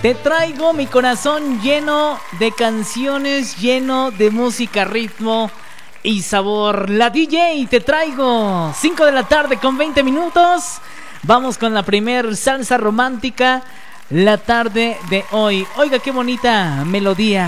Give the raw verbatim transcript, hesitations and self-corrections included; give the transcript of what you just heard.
Te traigo mi corazón lleno de canciones, lleno de música, ritmo y sabor. La D J te traigo. cinco de la tarde con veinte minutos. Vamos con la primer salsa romántica la tarde de hoy. Oiga qué bonita melodía.